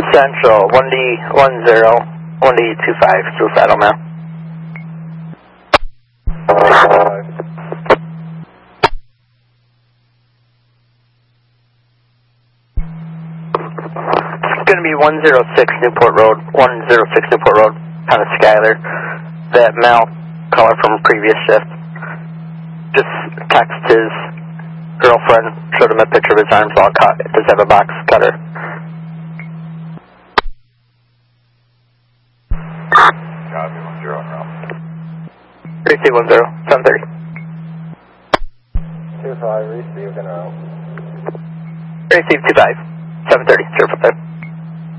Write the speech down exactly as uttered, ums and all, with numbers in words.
Central, one D one zero, one D two five, suicidal male. It's going to be one zero six Newport Road, one zero six Newport Road, kind of Skyler. That male caller from previous shift just texted his girlfriend, showed him a picture of his arms all cut. It does have a box cutter. Copy, one zero, no. Receive one zero, seven thirty. two five, received en route. Receive two five, seven thirty, zero five.